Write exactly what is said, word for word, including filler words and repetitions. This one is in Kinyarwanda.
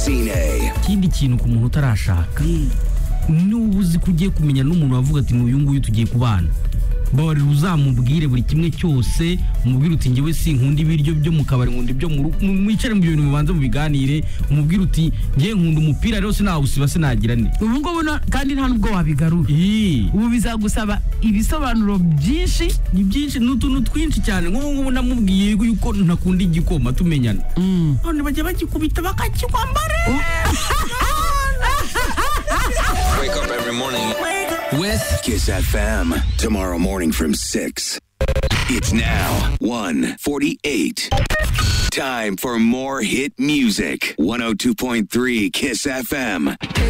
Rusine. ikindi kintu ku muntu utarashaka n'ubu uzi ko ugiye kumenya n'umuntu wavuga ati n'uyu nguyu tugiye kubana, babarira uzamubwire buri kimwe cyose, umubwire uti njyewe sinkunda ibiryo byo mu kabari, nkunda ibyo mu rugo, mwicare mu bintu mubanze mubiganire, umubwire uti njye nkunda umupira rero sinawusiba sinagira ne. ubu ngubu no- kandi nta nubwo wabigarura. Ii, Ubu bizagusaba ibisobanuro byinshi. ni byinshi, ni utuntu twinshi cyane. nk'ubu ngubu namubwiye yuko ntakunda igikoma tumenyana, none bajya bagikubita bakakikwambara. Wake up every morning. With Kiss F M. Tomorrow morning from six. It's now one forty-eight. Time for more hit music. one oh two point three Kiss F M.